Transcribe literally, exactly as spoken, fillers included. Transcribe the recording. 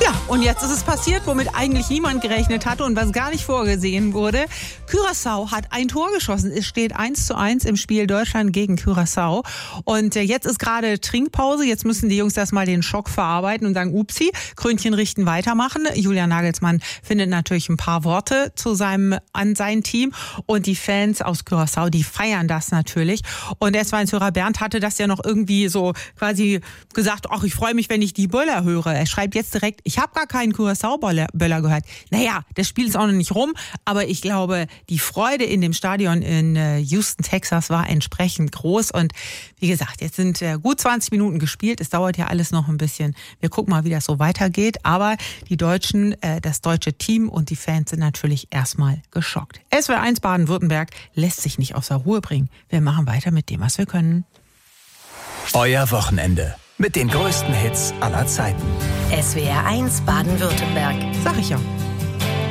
Ja, und jetzt ist es passiert, womit eigentlich niemand gerechnet hatte und was gar nicht vorgesehen wurde. Curaçao hat ein Tor geschossen. Es steht eins zu eins im Spiel Deutschland gegen Curaçao. Und jetzt ist gerade Trinkpause. Jetzt müssen die Jungs erstmal den Schock verarbeiten und sagen, upsi, Krönchen richten, weitermachen. Julian Nagelsmann findet natürlich ein paar Worte zu seinem, an sein Team. Und die Fans aus Curaçao, die feiern das natürlich. Und der S W eins-Hörer Bernd hatte das ja noch irgendwie so quasi gesagt, ach, ich freue mich, wenn ich die Böller höre. Er schreibt jetzt direkt, ich habe gar keinen Curaçao-Böller gehört. Naja, das Spiel ist auch noch nicht rum, aber ich glaube, die Freude in dem Stadion in Houston, Texas war entsprechend groß. Und wie gesagt, jetzt sind gut zwanzig Minuten gespielt. Es dauert ja alles noch ein bisschen. Wir gucken mal, wie das so weitergeht. Aber die Deutschen, das deutsche Team und die Fans sind natürlich erstmal geschockt. S W R eins Baden-Württemberg lässt sich nicht aus der Ruhe bringen. Wir machen weiter mit dem, was wir können. Euer Wochenende mit den größten Hits aller Zeiten. S W R eins Baden-Württemberg. Sag ich ja.